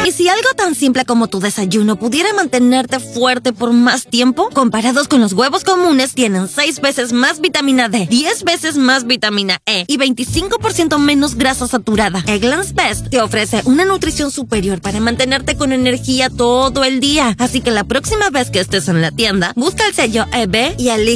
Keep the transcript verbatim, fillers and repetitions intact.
¿Y si algo tan simple como tu desayuno pudiera mantenerte fuerte por más tiempo? Comparados con los huevos comunes, tienen seis veces más vitamina D, diez veces más vitamina E y veinticinco por ciento menos grasa saturada. Eggland's Best te ofrece una nutrición superior para mantenerte con energía todo el día. Así que la próxima vez que estés en la tienda, busca el sello E B y elige